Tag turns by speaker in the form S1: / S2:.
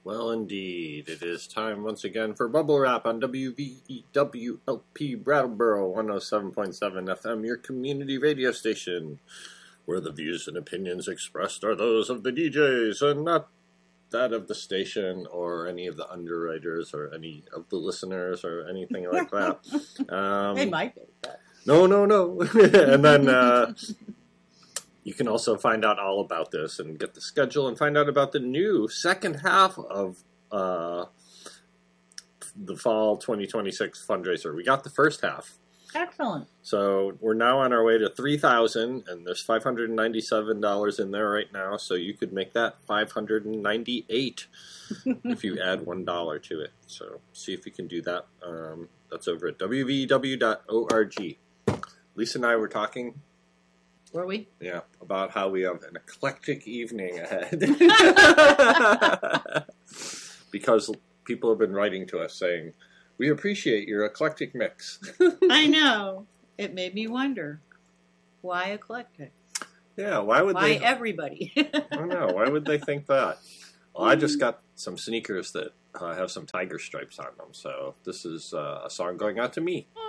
S1: Well, indeed. It is time once again for Bubble Wrap on WVEWLP Brattleboro 107.7 FM, your community radio station, where the views and opinions expressed are those of the DJs and not that of the station or any of the underwriters or any of the listeners or anything like that.
S2: They might be. But...
S1: No. And then you can also find out all about this and get the schedule and find out about the new second half of the fall 2026 fundraiser. We got the first half.
S2: Excellent.
S1: So we're now on our way to $3,000, and there's $597 in there right now, so you could make that $598 if you add $1 to it. So see if you can do that. That's over at wvw.org. Lisa and I were talking.
S2: Were we?
S1: Yeah, about how we have an eclectic evening ahead. Because people have been writing to us saying, we appreciate your eclectic mix.
S2: I know. It made me wonder, why eclectic?
S1: Yeah, why would
S2: why
S1: they...
S2: Why everybody?
S1: I don't know. Why would they think that? Well, I just got some sneakers that have some tiger stripes on them, so this is a song going out to me.